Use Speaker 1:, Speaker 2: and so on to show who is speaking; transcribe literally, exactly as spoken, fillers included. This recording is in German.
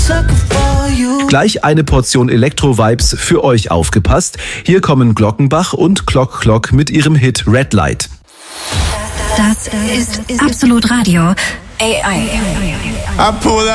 Speaker 1: Gleich eine Portion Elektro-Vibes für euch aufgepasst. Hier kommen Glockenbach und Clock Clock mit ihrem Hit Red Light.
Speaker 2: Das ist Absolut Radio. A I.